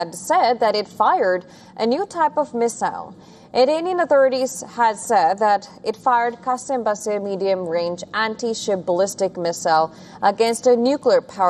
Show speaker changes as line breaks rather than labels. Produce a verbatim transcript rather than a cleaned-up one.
said that it fired a new type of missile. Iranian authorities had said that it fired Qassem Basir medium-range anti-ship ballistic missile against a nuclear power